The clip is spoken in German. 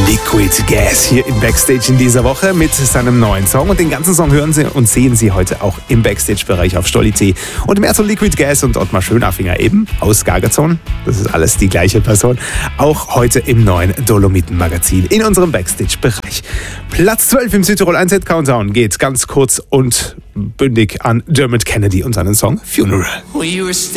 Liquid Gas hier im Backstage in dieser Woche mit seinem neuen Song. Und den ganzen Song hören Sie und sehen Sie heute auch im Backstage-Bereich auf Stolli.t. Und mehr zu Liquid Gas und Ottmar Schönaffinger eben aus Gagazon. Das ist alles die gleiche Person. Auch heute im neuen Dolomiten-Magazin in unserem Backstage-Bereich. Platz 12 im Südtirol 1 Hit Countdown geht ganz kurz und bündig an Dermot Kennedy und seinen Song Funeral.